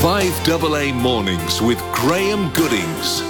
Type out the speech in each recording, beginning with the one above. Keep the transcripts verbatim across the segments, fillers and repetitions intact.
five A A Mornings with Graham Goodings.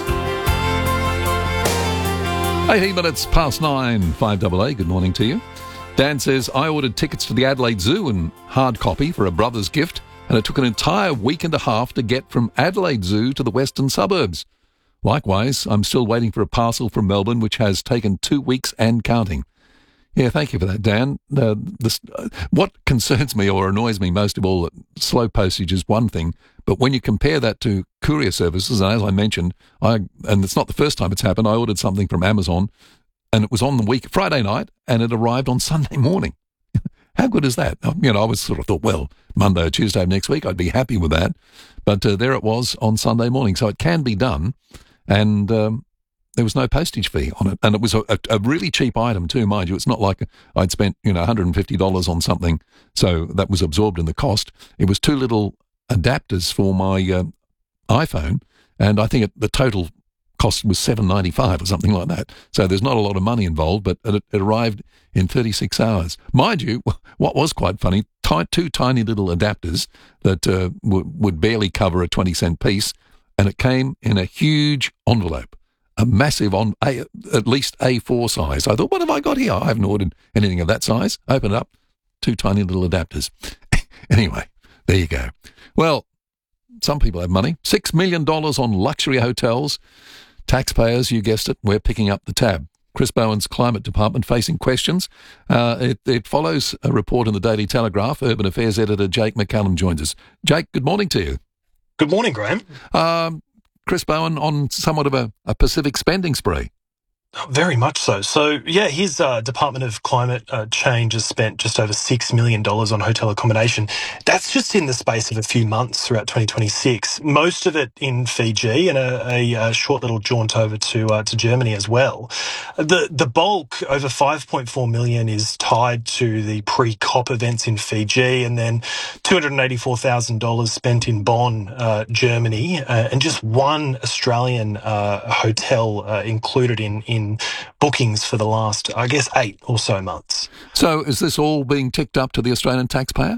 eighteen minutes past nine, five A A, good morning to you. Dan says, I ordered tickets to the Adelaide Zoo in hard copy for a brother's gift, and it took an entire week and a half to get from Adelaide Zoo to the western suburbs. Likewise, I'm still waiting for a parcel from Melbourne, which has taken two weeks and counting. Yeah, thank you for that, Dan. Uh, this, uh, what concerns me or annoys me most of all, slow postage is one thing, but when you compare that to courier services, and as I mentioned, I and it's not the first time it's happened, I ordered something from Amazon, and it was on the week, Friday night, and it arrived on Sunday morning. How good is that? You know, I was sort of thought, well, Monday or Tuesday of next week, I'd be happy with that. But uh, there it was on Sunday morning. So it can be done, and um, there was no postage fee on it. And it was a, a, a really cheap item too, mind you. It's not like I'd spent, you know, one hundred fifty dollars on something, so that was absorbed in the cost. It was two little adapters for my uh, iPhone, and I think it, the total cost was seven dollars and ninety-five cents or something like that. So there's not a lot of money involved, but it, it arrived in thirty-six hours. Mind you, what was quite funny, t- two tiny little adapters that uh, w- would barely cover a twenty cent piece, and it came in a huge envelope, a massive, on a, at least A four size. I thought, what have I got here? I haven't ordered anything of that size. Open it up, two tiny little adapters. Anyway, there you go. Well, some people have money. Six million dollars on luxury hotels. Taxpayers, you guessed it, we're picking up the tab. Chris Bowen's Climate Department facing questions. Uh, it, it follows a report in the Daily Telegraph. Urban Affairs editor Jake McCallum joins us. Jake, good morning to you. Good morning, Graham. Um, Chris Bowen on somewhat of a, a Pacific spending spree. Very much so. So, yeah, his uh, Department of Climate uh, Change has spent just over six million dollars on hotel accommodation. That's just in the space of a few months throughout twenty twenty-six, most of it in Fiji and a, a, a short little jaunt over to uh, to Germany as well. The the bulk, over five point four million dollars, is tied to the pre-COP events in Fiji, and then two hundred eighty-four thousand dollars spent in Bonn, uh, Germany, uh, and just one Australian uh, hotel uh, included in, in bookings for the last, I guess, eight or so months. So is this all being ticked up to the Australian taxpayer?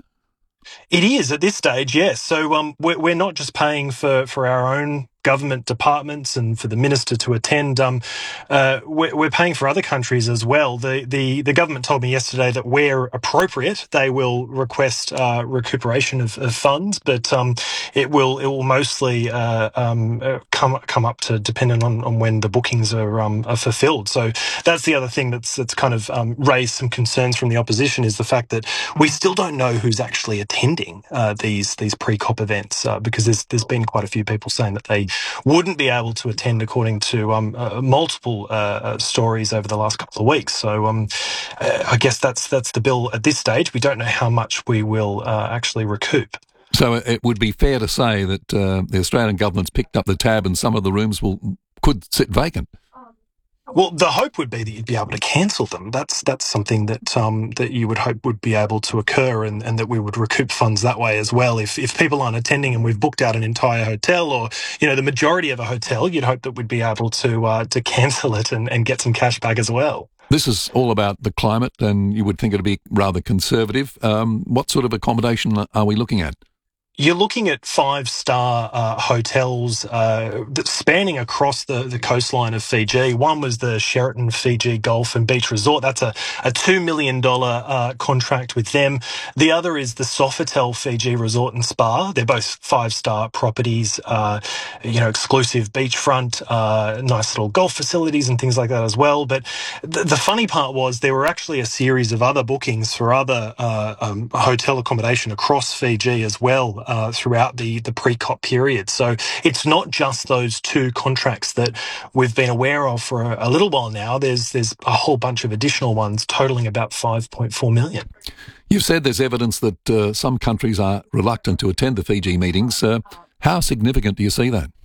It is at this stage, yes. So um, we're, we're not just paying for, for our own government departments and for the minister to attend. Um, uh, we're, we're paying for other countries as well. The, the the government told me yesterday that where appropriate, they will request uh, recuperation of, of funds, but um, it will it will mostly uh, um, uh, come come up to dependent on, on when the bookings are um, are fulfilled. So that's the other thing that's that's kind of um, raised some concerns from the opposition, is the fact that we still don't know who's actually attending uh, these these pre-COP events, uh, because there's there's been quite a few people saying that they wouldn't be able to attend, according to um, uh, multiple uh, stories over the last couple of weeks. So um, uh, I guess that's that's the bill at this stage. We don't know how much we will uh, actually recoup. So it would be fair to say that uh, the Australian government's picked up the tab and some of the rooms will could sit vacant. Well, the hope would be that you'd be able to cancel them. That's that's something that um, that you would hope would be able to occur, and, and that we would recoup funds that way as well. If if people aren't attending and we've booked out an entire hotel, or you know the majority of a hotel, you'd hope that we'd be able to uh, to cancel it and, and get some cash back as well. This is all about the climate, and you would think it'd be rather conservative. Um, what sort of accommodation are we looking at? You're looking at five-star uh, hotels uh, spanning across the, the coastline of Fiji. One was the Sheraton Fiji Golf and Beach Resort. That's a, a two million dollars uh, contract with them. The other is the Sofitel Fiji Resort and Spa. They're both five-star properties, uh, you know, exclusive beachfront, uh, nice little golf facilities and things like that as well. But the, the funny part was there were actually a series of other bookings for other uh, um, hotel accommodation across Fiji as well. Uh, throughout the, the pre-COP period. So it's not just those two contracts that we've been aware of for a, a little while now. There's there's a whole bunch of additional ones totaling about five point four million. You've said there's evidence that uh, some countries are reluctant to attend the Fiji meetings. Uh, how significant do you see that?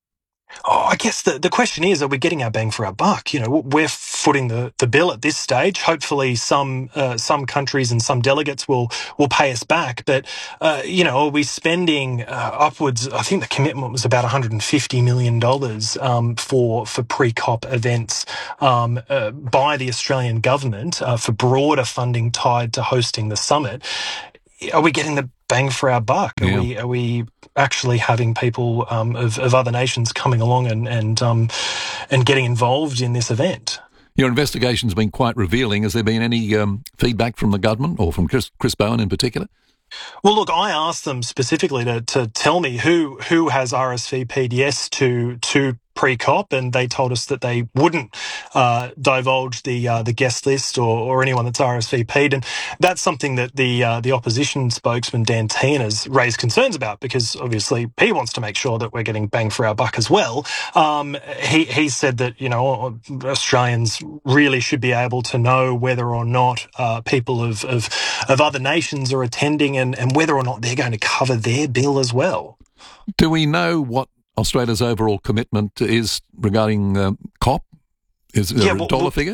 Oh, I guess the, the question is, are we getting our bang for our buck? You know, we're footing the, the bill at this stage. Hopefully some uh, some countries and some delegates will will pay us back. But, uh, you know, are we spending uh, upwards, I think the commitment was about one hundred fifty million dollars um, for, for pre-COP events um, uh, by the Australian government uh, for broader funding tied to hosting the summit. are we getting the bang for our buck? Are Yeah. we are we actually having people um, of, of other nations coming along and and um, and getting involved in this event? Your investigation's been quite revealing. Has there been any um, feedback from the government or from Chris, Chris Bowen in particular? Well, look, I asked them specifically to, to tell me who who has R S V P'd yes to to pre-COP, and they told us that they wouldn't uh, divulge the uh, the guest list or, or anyone that's R S V P'd, and that's something that the uh, the opposition spokesman Dan Tehan has raised concerns about, because obviously he wants to make sure that we're getting bang for our buck as well. Um, he he said that, you know, Australians really should be able to know whether or not uh, people of, of of other nations are attending, and, and whether or not they're going to cover their bill as well. Do we know what Australia's overall commitment is regarding um, COP? Is there Yeah, a well, dollar well, figure?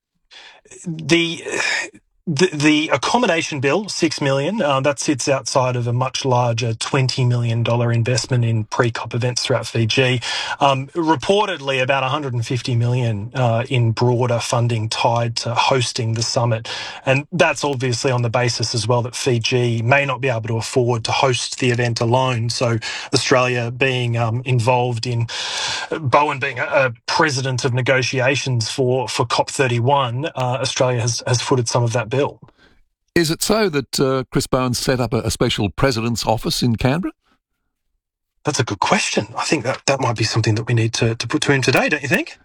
The The, the accommodation bill, six million dollars, uh, that sits outside of a much larger twenty million dollars investment in pre-COP events throughout Fiji. Um, reportedly, about one hundred fifty million dollars uh, in broader funding tied to hosting the summit. And that's obviously on the basis as well that Fiji may not be able to afford to host the event alone. So Australia being um, involved in, Bowen being a, a president of negotiations for, for COP thirty-one, uh, Australia has, has footed some of that bill. Is it so that uh, Chris Bowen set up a, a special president's office in Canberra? That's a good question. I think that, that might be something that we need to, to put to him today, don't you think?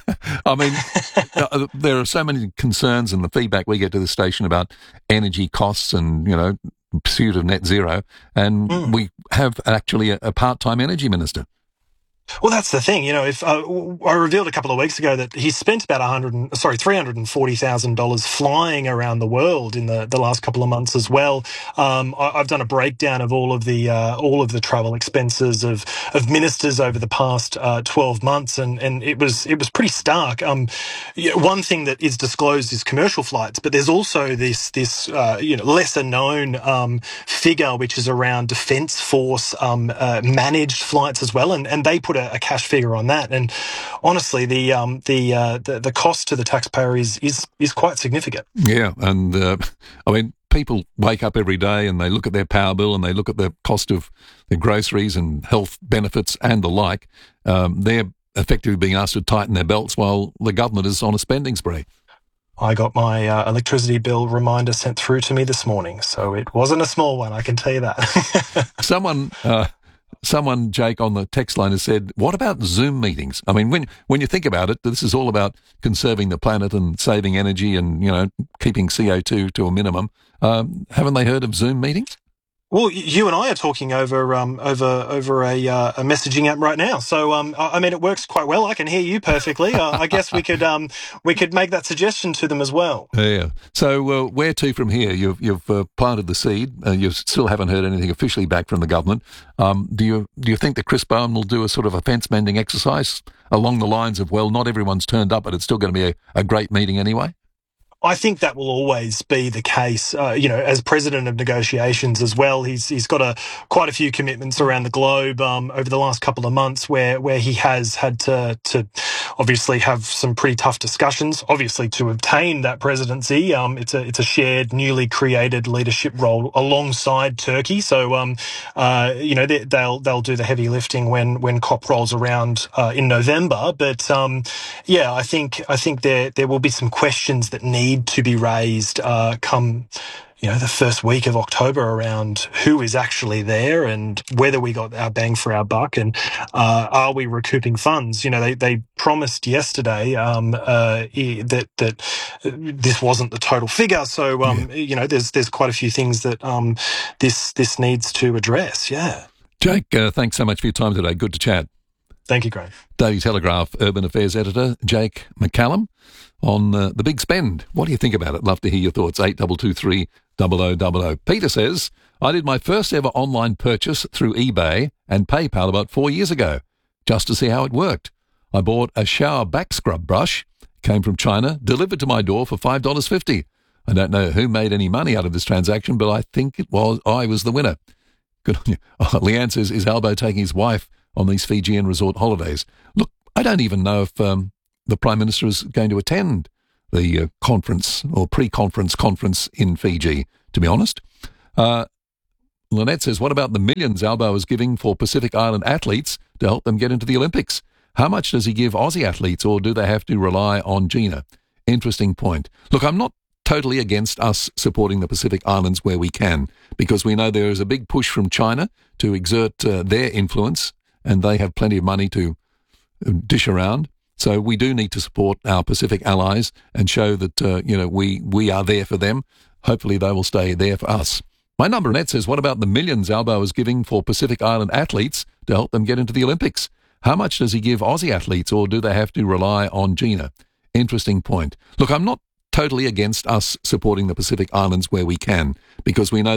I mean, uh, there are so many concerns and the feedback we get to the station about energy costs and, you know, pursuit of net zero, and mm. we have actually a, a part-time energy minister. Well, that's the thing. You know, if uh, I revealed a couple of weeks ago that he spent about one hundred, sorry, three hundred and forty thousand dollars flying around the world in the, the last couple of months as well. Um, I, I've done a breakdown of all of the uh, all of the travel expenses of of ministers over the past uh, twelve months, and, and it was it was pretty stark. Um, you know, one thing that is disclosed is commercial flights, but there's also this this uh, you know lesser known um, figure which is around Defence Force um, uh, managed flights as well, and and they put a a cash figure on that, and honestly, the um, the, uh, the the cost to the taxpayer is is is quite significant. Yeah, and uh, I mean, people wake up every day and they look at their power bill and they look at the cost of their groceries and health benefits and the like. Um, they're effectively being asked to tighten their belts while the government is on a spending spree. I got my uh, electricity bill reminder sent through to me this morning, so it wasn't a small one, I can tell you that. Someone. Uh, Someone, Jake, on the text line has said, what about Zoom meetings? I mean, when when you think about it, this is all about conserving the planet and saving energy and, you know, keeping C O two to a minimum. Um, haven't they heard of Zoom meetings? Well, you and I are talking over um, over over a, uh, a messaging app right now, so um, I mean it works quite well. I can hear you perfectly. uh, I guess we could um, we could make that suggestion to them as well. Yeah. So uh, where to from here? You've you've uh, planted the seed. Uh, you still haven't heard anything officially back from the government. Um, do you do you think that Chris Bowen will do a sort of a fence mending exercise along the lines of, well, not everyone's turned up, but it's still going to be a, a great meeting anyway? I think that will always be the case. Uh, you know, as president of negotiations as well, he's he's got a quite a few commitments around the globe um, over the last couple of months, where where he has had to to obviously have some pretty tough discussions. Obviously, to obtain that presidency, um, it's a it's a shared, newly created leadership role alongside Turkey. So, um, uh, you know, they, they'll they'll do the heavy lifting when when COP rolls around uh, in November. But um, yeah, I think I think there there will be some questions that need to be raised uh, come, you know, the first week of October around who is actually there and whether we got our bang for our buck, and uh, are we recouping funds? You know, they, they promised yesterday um, uh, that that this wasn't the total figure. So, um, yeah. you know, there's there's quite a few things that um, this this needs to address. Yeah. Jake, uh, thanks so much for your time today. Good to chat. Thank you, Graham. Daily Telegraph Urban Affairs Editor Jake McCallum on uh, the big spend. What do you think about it? Love to hear your thoughts. eight two two three, zero zero zero zero. Peter says, I did my first ever online purchase through eBay and PayPal about four years ago, just to see how it worked. I bought a shower back scrub brush, came from China, delivered to my door for five dollars fifty. I don't know who made any money out of this transaction, but I think it was I was the winner. Good on you. Oh, Leanne says, is Albo taking his wife on these Fijian resort holidays? Look, I don't even know if um, the Prime Minister is going to attend the uh, conference or pre-conference conference in Fiji, to be honest. Uh, Lynette says, what about the millions Albo is giving for Pacific Island athletes to help them get into the Olympics? How much does he give Aussie athletes, or do they have to rely on Gina? Interesting point. Look, I'm not totally against us supporting the Pacific Islands where we can, because we know there is a big push from China to exert uh, their influence, and they have plenty of money to dish around. So we do need to support our Pacific allies and show that, uh, you know, we, we are there for them. Hopefully they will stay there for us. My number net says, what about the millions Albo is giving for Pacific Island athletes to help them get into the Olympics? How much does he give Aussie athletes, or do they have to rely on Gina? Interesting point. Look, I'm not totally against us supporting the Pacific Islands where we can, because we know